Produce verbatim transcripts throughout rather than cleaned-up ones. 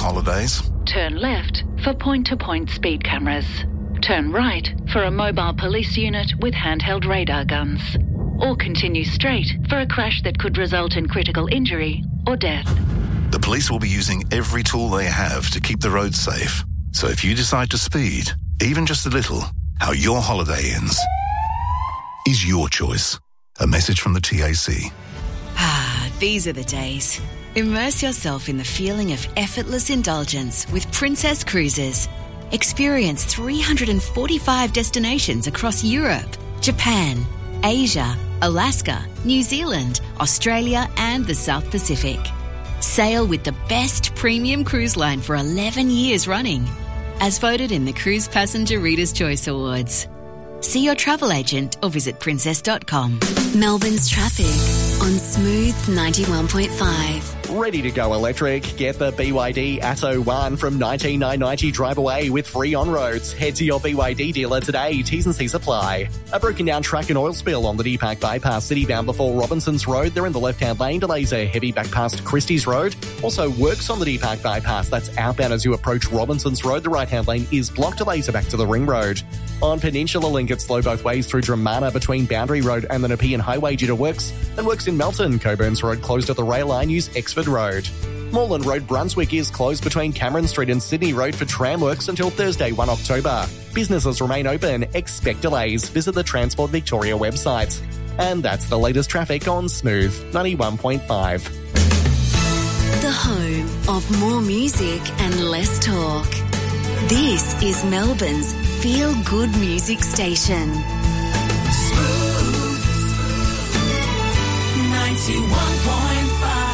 holidays? Turn left for point-to-point speed cameras. Turn right for a mobile police unit with handheld radar guns. Or continue straight for a crash that could result in critical injury or death. The police will be using every tool they have to keep the roads safe. So if you decide to speed, even just a little, how your holiday ends is your choice. A message from the T A C. Ah, these are the days. Immerse yourself in the feeling of effortless indulgence with Princess Cruises. Experience three hundred forty-five destinations across Europe, Japan, Asia, Alaska, New Zealand, Australia and the South Pacific. Sail with the best premium cruise line for eleven years running, as voted in the Cruise Passenger Reader's Choice Awards. See your travel agent or visit princess dot com. Melbourne's traffic on Smooth ninety-one point five. Ready to go electric? Get the B Y D Atto one from nineteen nine ninety drive away with free on-roads. Head to your B Y D dealer today. T's and C's apply. A broken down track and oil spill on the D PAC bypass citybound before Robinson's Road. They're in the left-hand lane. Delays are heavy back past Christie's Road. Also works on the D PAC bypass. That's outbound as you approach Robinson's Road. The right-hand lane is blocked. Delays are back to the Ring Road. On Peninsula Link, it's slow both ways through Dramana between Boundary Road and the Nepean Highway due to works. And works in Melton. Coburn's Road closed at the rail line. Use Exford Road. Moreland Road, Brunswick is closed between Cameron Street and Sydney Road for tram works until Thursday, the first of October. Businesses remain open. Expect delays. Visit the Transport Victoria website. And that's the latest traffic on Smooth ninety-one point five. The home of more music and less talk. This is Melbourne's feel-good music station. Smooth ninety-one point five.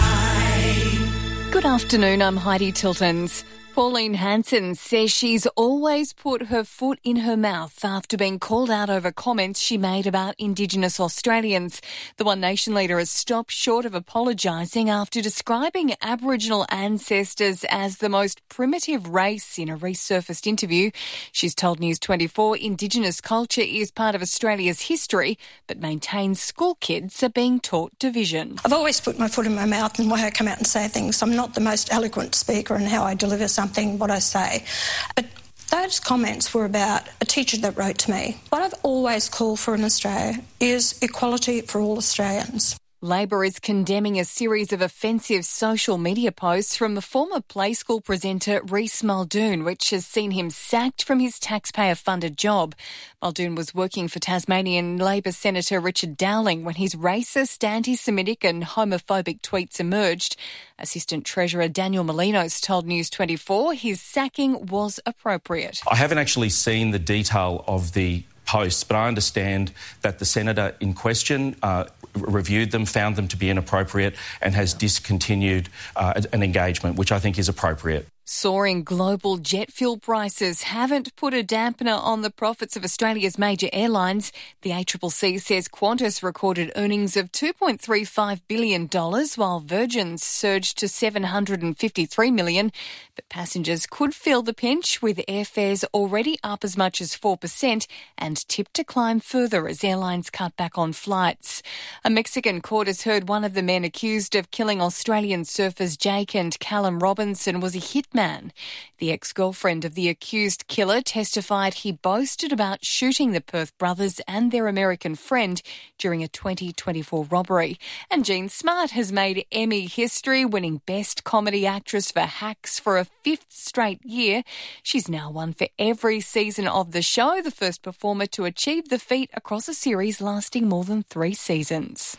Good afternoon, I'm Heidi Tiltons. Pauline Hanson says she's always put her foot in her mouth after being called out over comments she made about Indigenous Australians. The One Nation leader has stopped short of apologising after describing Aboriginal ancestors as the most primitive race in a resurfaced interview. She's told News twenty-four Indigenous culture is part of Australia's history, but maintains school kids are being taught division. I've always put my foot in my mouth in the way I come out and say things. I'm not the most eloquent speaker in how I deliver something, what I say. But those comments were about a teacher that wrote to me. What I've always called for in Australia is equality for all Australians. Labor is condemning a series of offensive social media posts from the former Play School presenter Rhys Muldoon, which has seen him sacked from his taxpayer-funded job. Muldoon was working for Tasmanian Labor Senator Richard Dowling when his racist, anti-Semitic and homophobic tweets emerged. Assistant Treasurer Daniel Molinos told News twenty-four his sacking was appropriate. I haven't actually seen the detail of the posts, but I understand that the senator in question uh, reviewed them, found them to be inappropriate and has discontinued uh, an engagement, which I think is appropriate. Soaring global jet fuel prices haven't put a dampener on the profits of Australia's major airlines. The A C C C says Qantas recorded earnings of two point three five billion dollars, while Virgin's surged to seven hundred fifty-three million dollars. But passengers could feel the pinch, with airfares already up as much as four percent and tipped to climb further as airlines cut back on flights. A Mexican court has heard one of the men accused of killing Australian surfers Jake and Callum Robinson was a hitman. The ex-girlfriend of the accused killer testified he boasted about shooting the Perth brothers and their American friend during a twenty twenty-four robbery. And Jean Smart has made Emmy history, winning Best Comedy Actress for Hacks for a fifth straight year. She's now won for every season of the show, the first performer to achieve the feat across a series lasting more than three seasons.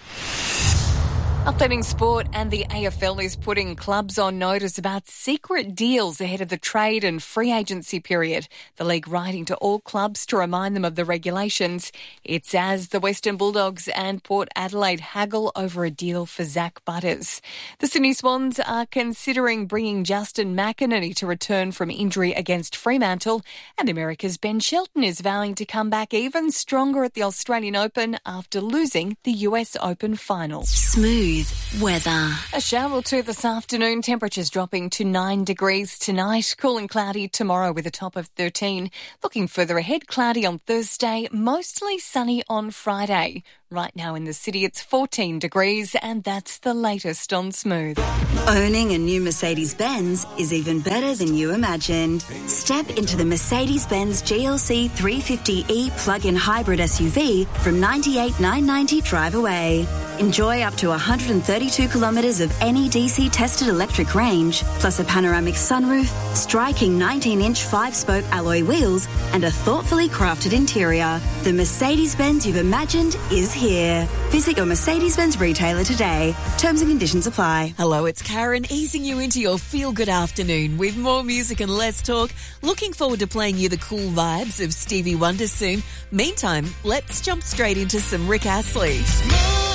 Updating sport, and the A F L is putting clubs on notice about secret deals ahead of the trade and free agency period. The league writing to all clubs to remind them of the regulations. It's as the Western Bulldogs and Port Adelaide haggle over a deal for Zach Butters. The Sydney Swans are considering bringing Justin McInerney to return from injury against Fremantle, and America's Ben Shelton is vowing to come back even stronger at the Australian Open after losing the U S Open final. Smooth Smooth weather. A shower or two this afternoon, temperatures dropping to nine degrees tonight, cool and cloudy tomorrow with a top of thirteen. Looking further ahead, cloudy on Thursday, mostly sunny on Friday. Right now in the city it's fourteen degrees, and that's the latest on Smooth. Owning a new Mercedes-Benz is even better than you imagined. Step into the Mercedes-Benz G L C three fifty E plug-in hybrid S U V from ninety-eight thousand nine hundred ninety dollars drive away. Enjoy up to one hundred thirty-two kilometres of N E D C tested electric range, plus a panoramic sunroof, striking nineteen-inch five-spoke alloy wheels, and a thoughtfully crafted interior. The Mercedes-Benz you've imagined is here. Visit your Mercedes-Benz retailer today. Terms and conditions apply. Hello, it's Karen, easing you into your feel-good afternoon with more music and less talk. Looking forward to playing you the cool vibes of Stevie Wonder soon. Meantime, let's jump straight into some Rick Astley.